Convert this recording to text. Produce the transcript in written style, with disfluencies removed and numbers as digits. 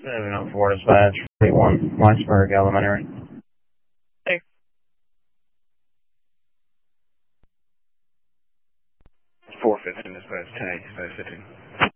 704 dispatch, 41, Weisberg Elementary. Hey. 415 dispatch, tag, 515.